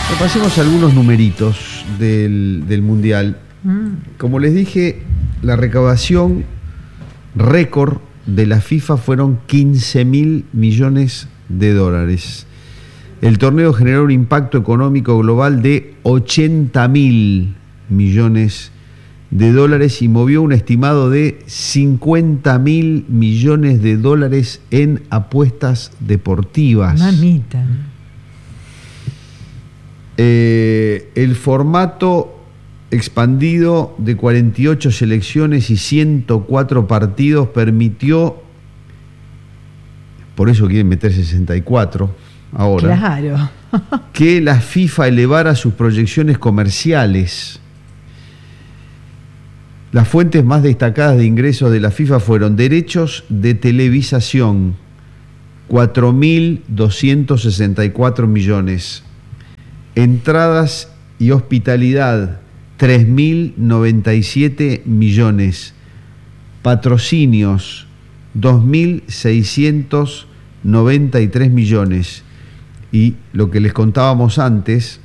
Repasemos algunos numeritos del Mundial. Como les dije, la recaudación récord de la FIFA fueron 15.000 millones de dólares. El torneo generó un impacto económico global de 80.000 millones de dólares y movió un estimado de 50.000 millones de dólares en apuestas deportivas. Mamita. El formato expandido de 48 selecciones y 104 partidos permitió, por eso quieren meter 64 ahora, Claro. que la FIFA elevara sus proyecciones comerciales. Las fuentes más destacadas de ingresos de la FIFA fueron derechos de televisación, 4.264 millones, entradas y hospitalidad, 3.097 millones, patrocinios, 2.693 millones, y lo que les contábamos antes,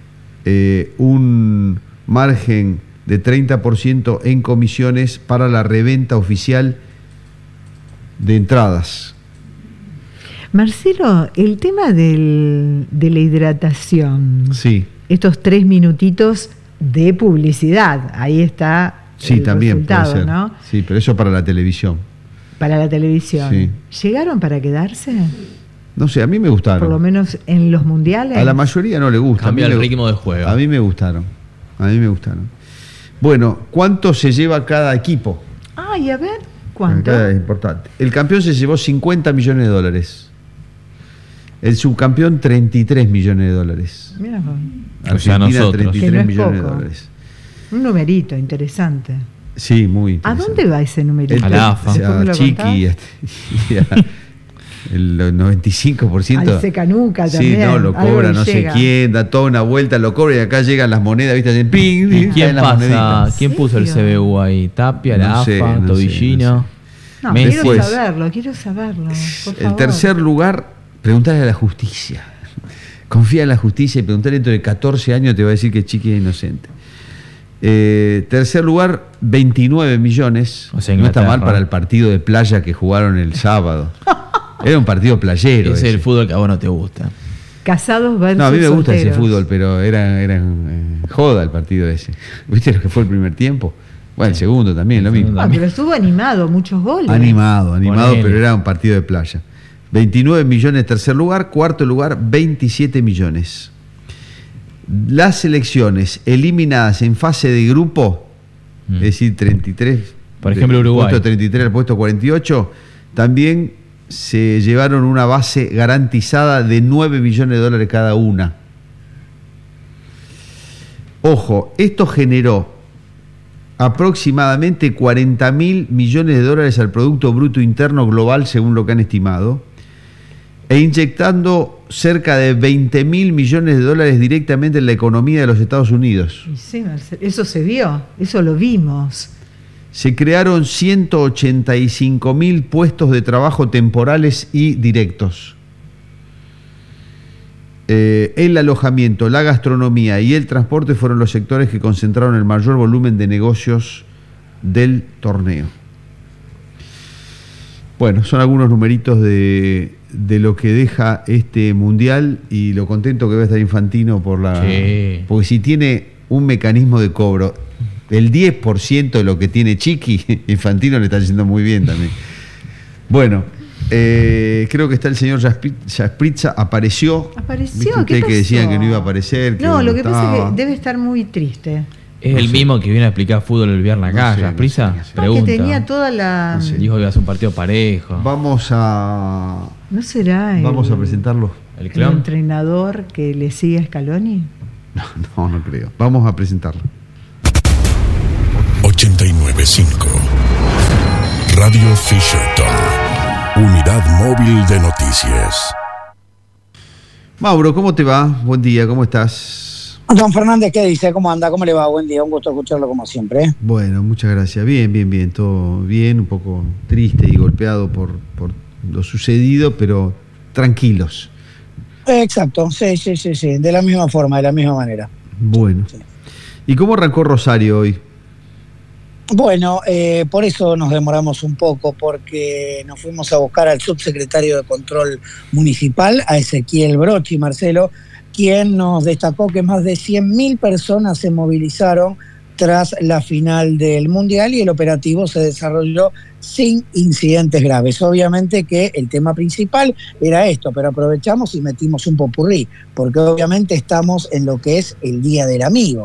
un margen de 30% en comisiones para la reventa oficial de entradas. Marcelo, el tema de la hidratación. Sí. Estos 3 minutitos de publicidad. Ahí está Sí, el también resultado, puede ser. ¿no? Sí, pero eso para la televisión. Para la televisión. Sí. ¿Llegaron para quedarse? No sé, a mí me gustaron. Por lo menos en los mundiales. A la mayoría no le gusta. Cambia el ritmo de juego. A mí me gustaron. Bueno, ¿cuánto se lleva cada equipo? Ay, a ver, ¿cuánto? Cada es importante. El campeón se llevó 50 millones de dólares. El subcampeón 33 millones de dólares. Mira, O sea, nosotros. 33 Que no es millones poco. de dólares. un numerito interesante. Sí, muy ¿A interesante. dónde va ese numerito? A la AFA. O sea, ¿Después me lo Chiqui contás? y el 95%. Al Secanuca Sí, también. no, lo algo cobra le no sé llega. quién, da toda una vuelta, lo cobra y acá llegan las monedas, ¿viste? Hacen ping, ¿Y y quién caen las pasa? moneditas. ¿Quién puso el ¿Serio? CBU ahí? ¿Tapia, la No sé, AFA, no sé, Tobillino? no No, Messi. quiero Pues, saberlo, por El favor. tercer lugar, preguntarle a la justicia. Confía en la justicia y preguntarle dentro de 14 años te va a decir que Chiqui es inocente. Tercer lugar, 29 millones. O sea, no está Inglaterra. mal para el partido de playa que jugaron el sábado. Era un partido playero. Ese es ese. el fútbol que a vos no te gusta. Casados versus No, a mí me gusta ese solteros. fútbol, pero era joda el partido ese. ¿Viste lo que fue el primer tiempo? Bueno, el segundo también, lo mismo. Ah, pero estuvo animado, muchos goles. Animado, Ponele. pero era un partido de playa. 29 millones tercer lugar, cuarto lugar 27 millones. Las selecciones eliminadas en fase de grupo, es decir, 33, Por ejemplo, Uruguay. puesto 33 al puesto 48, también se llevaron una base garantizada de 9 millones de dólares cada una. Ojo, esto generó aproximadamente 40.000 millones de dólares al Producto Bruto Interno Global, según lo que han estimado, e inyectando cerca de 20.000 millones de dólares directamente en la economía de los Estados Unidos. Y sí, Marcelo, eso se vio, eso lo vimos. Se crearon 185.000 puestos de trabajo temporales y directos. El alojamiento, la gastronomía y el transporte fueron los sectores que concentraron el mayor volumen de negocios del torneo. Bueno, son algunos numeritos de lo que deja este mundial y lo contento que va a estar Infantino Sí. porque si tiene un mecanismo de cobro, el 10% de lo que tiene Chiqui, Infantino le está yendo muy bien también. Bueno, creo que está el señor Jaspritza, apareció. Apareció, ¿Viste ¿qué usted que pasó? decían que no iba a aparecer? No, hoy lo que pasa es estaba? que debe estar muy triste. ¿Es No el sé. mismo que viene a explicar fútbol el viernes acá, No sé, Jasprissa? no sé. Porque Pregunta. tenía toda la... No sé. Dijo que iba a ser un partido parejo. Vamos a presentarlo. ¿El el clon? entrenador que le sigue a Scaloni. No creo. Vamos a presentarlo. 89.5 Radio Fisherton, unidad móvil de noticias. Mauro, ¿cómo te va? Buen día, ¿cómo estás? Don Fernández, ¿qué dice? ¿Cómo anda? ¿Cómo le va? Buen día, un gusto escucharlo como siempre. Bueno, muchas gracias. Bien, todo bien, un poco triste y golpeado por lo sucedido, pero tranquilos. Exacto, sí, de la misma forma, de la misma manera. Bueno. Sí. ¿Y cómo arrancó Rosario hoy? Bueno, por eso nos demoramos un poco, porque nos fuimos a buscar al subsecretario de Control Municipal, a Ezequiel Brochi, Marcelo, quien nos destacó que más de 100.000 personas se movilizaron tras la final del Mundial y el operativo se desarrolló sin incidentes graves. Obviamente que el tema principal era esto, pero aprovechamos y metimos un popurrí, porque obviamente estamos en lo que es el Día del Amigo.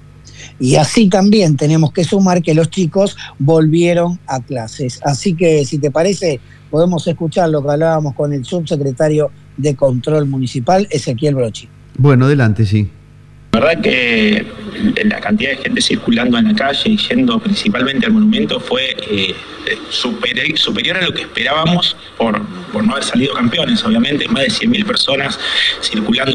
Y así también tenemos que sumar que los chicos volvieron a clases. Así que, si te parece, podemos escuchar lo que hablábamos con el subsecretario de Control Municipal, Ezequiel Brochi. Bueno, adelante, sí. La verdad que la cantidad de gente circulando en la calle y yendo principalmente al monumento fue superior a lo que esperábamos por no haber salido campeones. Obviamente, más de 100.000 personas circulando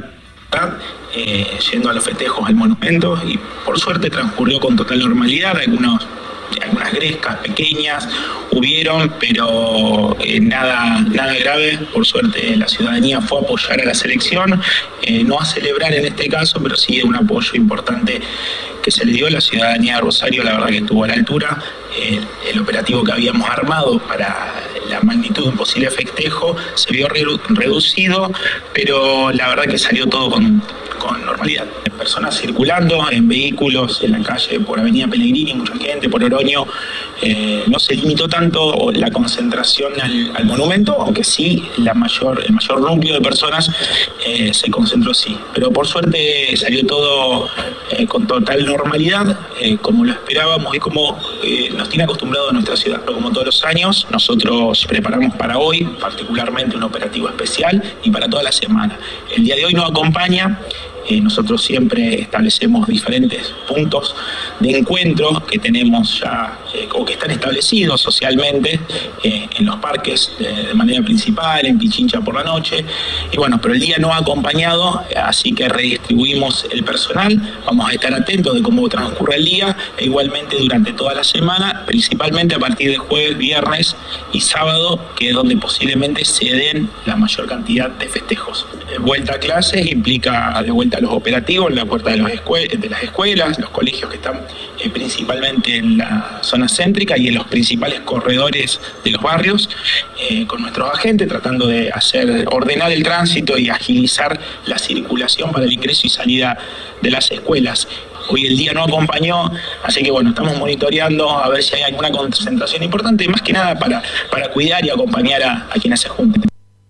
yendo a los festejos del monumento, y por suerte transcurrió con total normalidad. Algunas grescas pequeñas hubieron, pero nada grave. Por suerte la ciudadanía fue a apoyar a la selección, no a celebrar en este caso, pero sí un apoyo importante que se le dio a la ciudadanía de Rosario. La verdad que estuvo a la altura. El operativo que habíamos armado para la magnitud de un posible festejo se vio reducido, pero la verdad que salió todo con normalidad. Personas circulando en vehículos en la calle por Avenida Pellegrini, mucha gente por Oroño. No se limitó tanto la concentración al monumento, aunque sí el mayor núcleo de personas se concentró, sí. Pero por suerte salió todo con total normalidad, como lo esperábamos y como nos tiene acostumbrado nuestra ciudad. Pero como todos los años, nosotros preparamos para hoy particularmente un operativo especial y para toda la semana. El día de hoy nos acompaña. Nosotros siempre establecemos diferentes puntos de encuentro que tenemos ya o que están establecidos socialmente en los parques de manera principal, en Pichincha por la noche. Y bueno, pero el día no ha acompañado, así que redistribuimos el personal. Vamos a estar atentos de cómo transcurre el día e igualmente durante toda la semana, principalmente a partir de jueves, viernes y sábado, que es donde posiblemente se den la mayor cantidad de festejos. Vuelta a clases implica de vuelta a los operativos en la puerta de las escuelas, los colegios que están principalmente en la zona céntrica y en los principales corredores de los barrios, con nuestros agentes tratando de ordenar el tránsito y agilizar la circulación para el ingreso y salida de las escuelas. Hoy el día no acompañó, así que bueno, estamos monitoreando a ver si hay alguna concentración importante, más que nada para cuidar y acompañar a quienes se junten.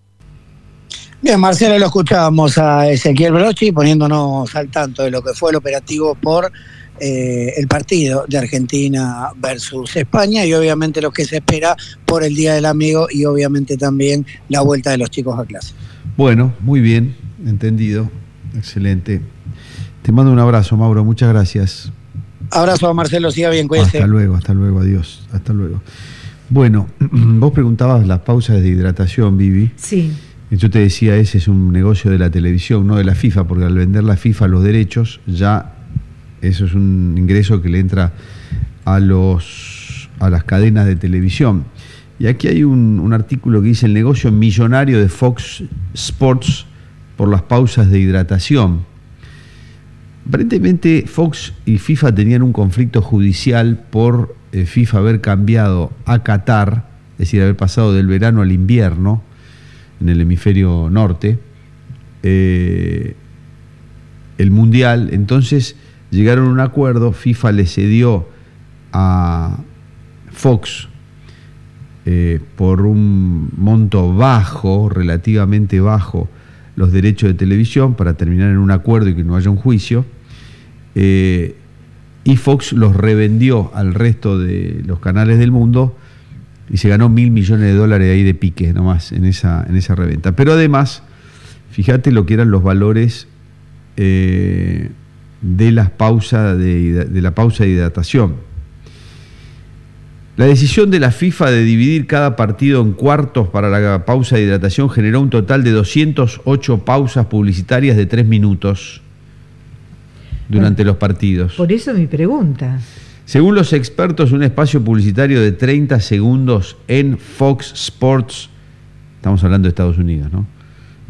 Bien, Marcelo, lo escuchábamos a Ezequiel Brochi poniéndonos al tanto de lo que fue el operativo por el partido de Argentina versus España y obviamente lo que se espera por el Día del Amigo y obviamente también la vuelta de los chicos a clase. Bueno, muy bien, entendido, excelente. Te mando un abrazo, Mauro, muchas gracias. Abrazo a Marcelo, siga bien, cuídese. Hasta luego, adiós, hasta luego. Bueno, vos preguntabas las pausas de hidratación, Vivi. Sí. Yo te decía, ese es un negocio de la televisión, no de la FIFA, porque al vender la FIFA los derechos, ya eso es un ingreso que le entra a las cadenas de televisión. Y aquí hay un artículo que dice: el negocio millonario de Fox Sports por las pausas de hidratación. Aparentemente Fox y FIFA tenían un conflicto judicial por FIFA haber cambiado a Qatar, es decir, haber pasado del verano al invierno en el hemisferio norte, el Mundial. Entonces llegaron a un acuerdo, FIFA le cedió a Fox por un monto bajo, relativamente bajo, los derechos de televisión para terminar en un acuerdo y que no haya un juicio, y Fox los revendió al resto de los canales del mundo y se ganó $1.000 millones ahí de pique nomás en esa reventa. Pero además, fíjate lo que eran los valores de la pausa de hidratación. La decisión de la FIFA de dividir cada partido en cuartos para la pausa de hidratación generó un total de 208 pausas publicitarias de 3 minutos durante los partidos. Por eso mi pregunta. Según los expertos, un espacio publicitario de 30 segundos en Fox Sports, estamos hablando de Estados Unidos, ¿no?,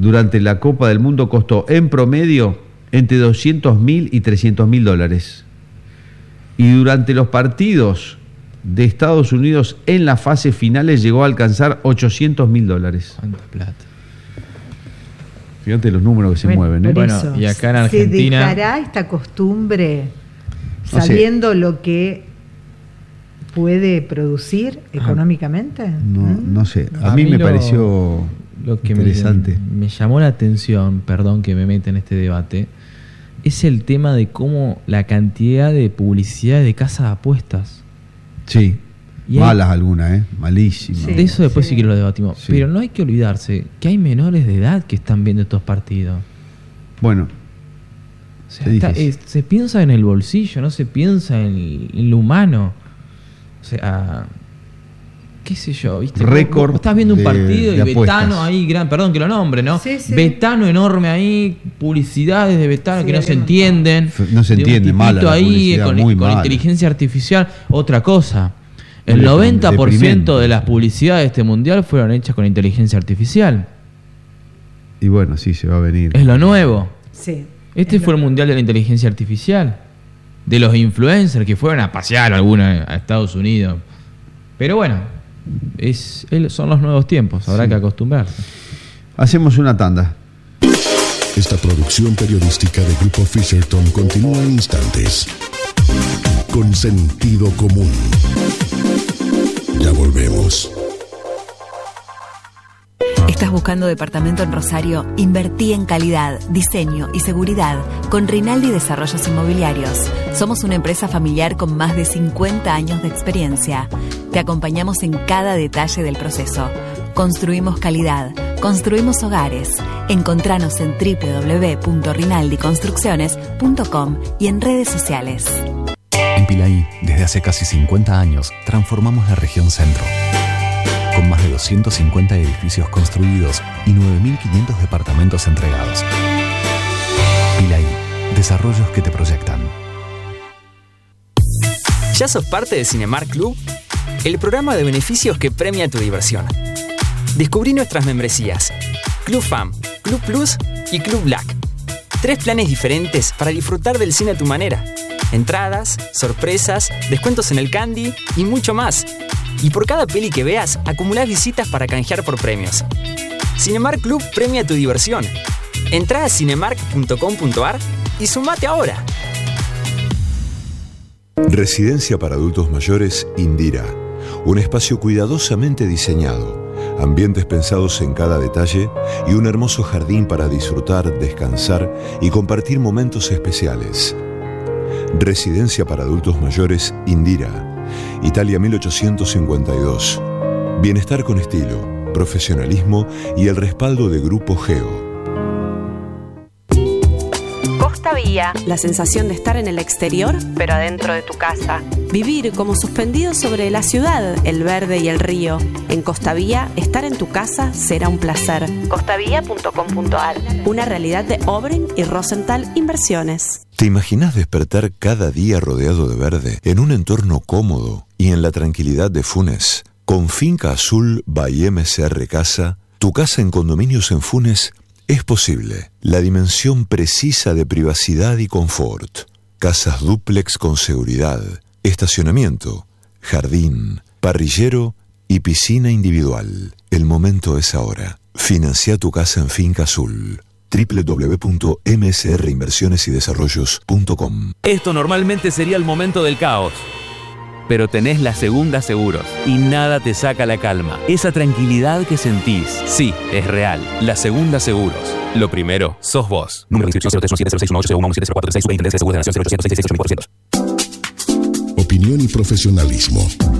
durante la Copa del Mundo costó en promedio entre $200.000 y $300.000. Y durante los partidos de Estados Unidos en las fases finales llegó a alcanzar $800.000. ¿Cuánta plata? Fíjate los números que se mueven, ¿eh? Por Bueno, eso, y acá en Argentina- ¿se dejará esta costumbre No sé. sabiendo lo que puede producir económicamente? No sé, a mí me pareció lo que interesante. me llamó la atención, perdón que me meta en este debate, es el tema de cómo la cantidad de publicidad de casas de apuestas. Sí, Y malas algunas, malísimas. Sí. De eso después sí que lo debatimos. Sí. Pero no hay que olvidarse que hay menores de edad que están viendo estos partidos. Bueno, O sea, Qué difícil. se piensa en el bolsillo, no se piensa en lo humano. O sea, qué sé yo, ¿viste? Récord Vos estás viendo un de- partido de y apuestas. Betano ahí, perdón que lo nombre, ¿no? Sí, sí. Betano enorme ahí, publicidades de Betano Sí, que no hay se un montón. entienden. No se de un entiende, tipito mala la ahí publicidad, con, muy con mala. inteligencia artificial. Otra cosa, el Muy 90% deprimente. de las publicidades de este mundial fueron hechas con inteligencia artificial. y bueno, sí, se va a venir. Es lo nuevo. Sí. Este fue el mundial de la inteligencia artificial. De los influencers que fueron a pasear alguna a Estados Unidos. Pero bueno, son los nuevos tiempos, habrá Sí. que acostumbrarse. Hacemos una tanda. Esta producción periodística de Grupo Fisherton continúa en instantes. Con sentido común. Ya volvemos. ¿Estás buscando departamento en Rosario? Invertí en calidad, diseño y seguridad con Rinaldi Desarrollos Inmobiliarios. Somos una empresa familiar con más de 50 años de experiencia. Te acompañamos en cada detalle del proceso. Construimos calidad, construimos hogares. Encontranos en www.rinaldiconstrucciones.com y en redes sociales. En Pilaí, desde hace casi 50 años, transformamos la región centro. Con más de 250 edificios construidos y 9.500 departamentos entregados. Pilaí, desarrollos que te proyectan. ¿Ya sos parte de Cinemark Club? El programa de beneficios que premia tu diversión. Descubrí nuestras membresías: Club Fam, Club Plus y Club Black. 3 planes diferentes para disfrutar del cine a tu manera. Entradas, sorpresas, descuentos en el candy y mucho más. Y por cada peli que veas, acumulás visitas para canjear por premios. Cinemark Club premia tu diversión. Entrá a cinemark.com.ar y sumate ahora. Residencia para adultos mayores Indira. Un espacio cuidadosamente diseñado, ambientes pensados en cada detalle y un hermoso jardín para disfrutar, descansar y compartir momentos especiales. Residencia para adultos mayores Indira. Italia 1852. Bienestar con estilo, profesionalismo y el respaldo de Grupo Geo. Costa Vía, la sensación de estar en el exterior, pero adentro de tu casa. Vivir como suspendido sobre la ciudad, el verde y el río. En Costa Vía, estar en tu casa será un placer. Costavía.com.ar, una realidad de Obren y Rosenthal Inversiones. ¿Te imaginas despertar cada día rodeado de verde, en un entorno cómodo y en la tranquilidad de Funes? Con Finca Azul by MCR Casa, tu casa en condominios en Funes es posible. La dimensión precisa de privacidad y confort. Casas dúplex con seguridad, estacionamiento, jardín, parrillero y piscina individual. El momento es ahora. Financia tu casa en Finca Azul. www.msrinversionesydesarrollos.com. Esto normalmente sería el momento del caos, pero tenés la Segunda Seguros y nada te saca la calma. Esa tranquilidad que sentís, sí, es real. La Segunda Seguros. Lo primero, sos vos. Número de inscripción 03170618170436 Superintendencia de Seguros de la Nación 0800 668 800. Opinión y profesionalismo.